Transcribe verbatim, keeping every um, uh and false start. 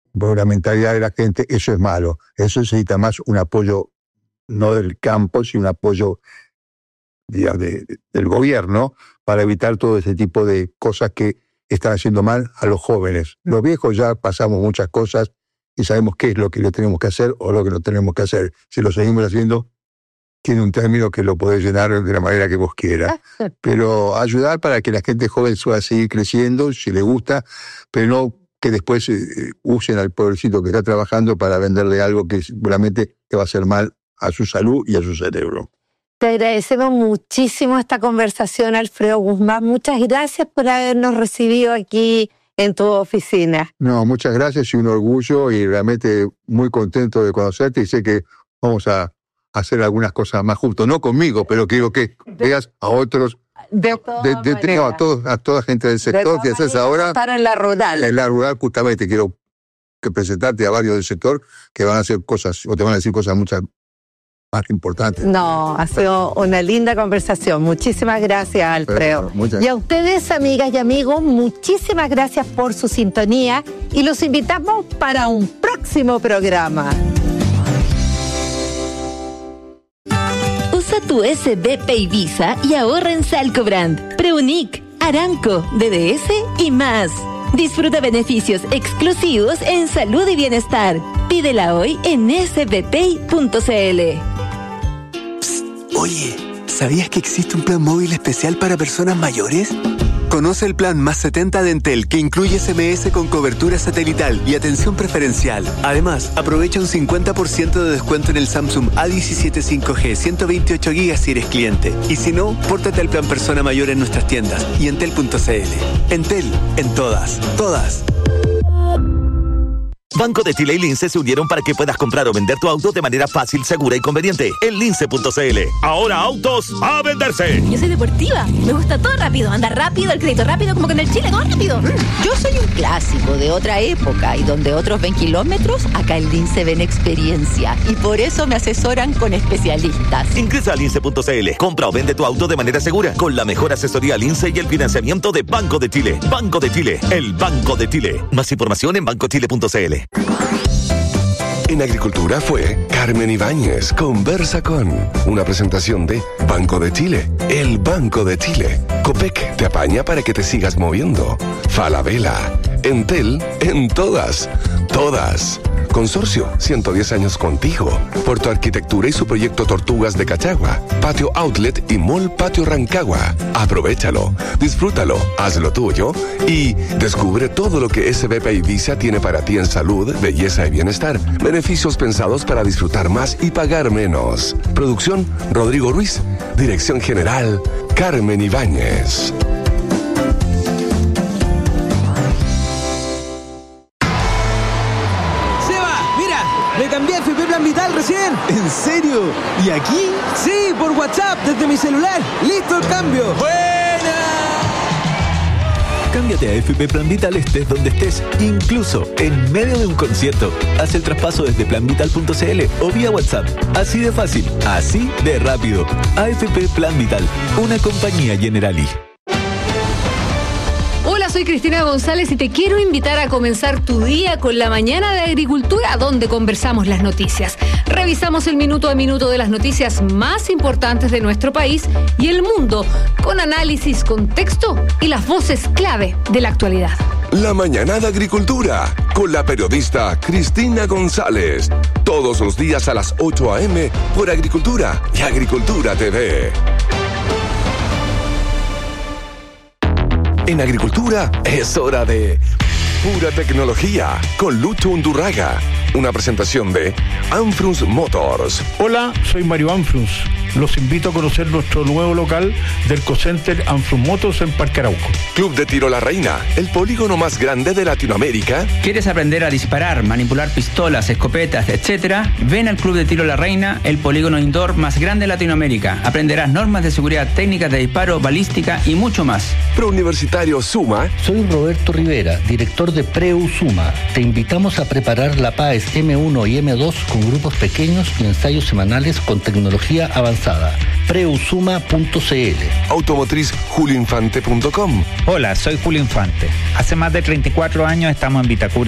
por la mentalidad de la gente, eso es malo. Eso necesita más un apoyo, no del campo, sino un apoyo, digamos, de, de, del gobierno, para evitar todo ese tipo de cosas que están haciendo mal a los jóvenes. Los viejos ya pasamos muchas cosas y sabemos qué es lo que le tenemos que hacer o lo que no tenemos que hacer. Si lo seguimos haciendo, tiene un término que lo podés llenar de la manera que vos quieras. Pero ayudar para que la gente joven pueda seguir creciendo, si le gusta, pero no que después eh, usen al pobrecito que está trabajando para venderle algo que seguramente te va a hacer mal a su salud y a su cerebro. Te agradecemos muchísimo esta conversación, Alfredo Guzmán. Muchas gracias por habernos recibido aquí en tu oficina. No, muchas gracias y un orgullo y realmente muy contento de conocerte y sé que vamos a hacer algunas cosas más juntos. No conmigo, pero quiero que veas a otros, de, de, de, no, a, todos, a toda gente del sector que haces ahora. Para en la rural. En la rural justamente quiero que presentarte a varios del sector que van a hacer cosas, o te van a decir cosas muchas más importantes. No, ha sido una linda conversación. Muchísimas gracias, Alfredo. Muchas... Y a ustedes, amigas y amigos, muchísimas gracias por su sintonía y los invitamos para un próximo programa. Usa tu S B P y Visa y ahorra en Salcobrand, Preunic, Aranco, D D S y más. Disfruta beneficios exclusivos en salud y bienestar. Pídela hoy en s b p y punto c l. Psst, oye, ¿sabías que existe un plan móvil especial para personas mayores? Conoce el plan Más setenta de Entel, que incluye S M S con cobertura satelital y atención preferencial. Además, aprovecha un cincuenta por ciento de descuento en el Samsung A diecisiete cinco G ciento veintiocho gigas si eres cliente. Y si no, pórtate al plan Persona Mayor en nuestras tiendas y entel punto c l. Entel, en todas, todas. Banco de Chile y Lince se unieron para que puedas comprar o vender tu auto de manera fácil, segura y conveniente. En lince punto c l. Ahora autos a venderse. Yo soy deportiva. Me gusta todo rápido. Andar rápido, el crédito rápido, como que en el Chile todo rápido. Yo soy un clásico de otra época y donde otros ven kilómetros, acá en Lince ven experiencia. Y por eso me asesoran con especialistas. Ingresa a lince punto c l. Compra o vende tu auto de manera segura con la mejor asesoría Lince y el financiamiento de Banco de Chile. Banco de Chile, el Banco de Chile. Más información en banco chile punto c l. En Agricultura fue Carmen Ibáñez, Conversa con, una presentación de Banco de Chile, el Banco de Chile. Copec te apaña para que te sigas moviendo. Falabella, Entel, en todas, todas. Consorcio, ciento diez años contigo. Puerto Arquitectura y su proyecto Tortugas de Cachagua. Patio Outlet y Mall Patio Rancagua. Aprovechalo, disfrútalo, hazlo tuyo y descubre todo lo que S B P y Visa tiene para ti en salud, belleza y bienestar. Beneficios pensados para disfrutar más y pagar menos. Producción, Rodrigo Ruiz. Dirección General, Carmen Ibáñez. Me cambié a F P Plan Vital recién. ¿En serio? ¿Y aquí? Sí, por WhatsApp, desde mi celular. ¡Listo el cambio! ¡Buena! Cámbiate a F P Plan Vital estés donde estés, incluso en medio de un concierto. Haz el traspaso desde plan vital punto c l o vía WhatsApp. Así de fácil, así de rápido. A F P Plan Vital, una compañía Generali. Hola, soy Cristina González y te quiero invitar a comenzar tu día con la mañana de Agricultura, donde conversamos las noticias. Revisamos el minuto a minuto de las noticias más importantes de nuestro país y el mundo, con análisis, contexto y las voces clave de la actualidad. La mañana de Agricultura, con la periodista Cristina González. Todos los días a las ocho a eme por Agricultura y Agricultura T V. En Agricultura es hora de Pura Tecnología con Lucho Undurraga. Una presentación de Anfrus Motors. Hola, soy Mario Anfrus. Los invito a conocer nuestro nuevo local del Ecocenter Anfrus Motors en Parque Arauco. Club de Tiro La Reina, el polígono más grande de Latinoamérica. ¿Quieres aprender a disparar, manipular pistolas, escopetas, etcétera? Ven al Club de Tiro La Reina, el polígono indoor más grande de Latinoamérica. Aprenderás normas de seguridad, técnicas de disparo, balística y mucho más. Prouniversitario Suma. Soy Roberto Rivera, director de Preu Suma. Te invitamos a preparar la PAES eme uno y eme dos con grupos pequeños y ensayos semanales con tecnología avanzada. preusuma punto c l. Automotriz julio infante punto com. Hola, soy Julio Infante. Hace más de treinta y cuatro años estamos en Vitacura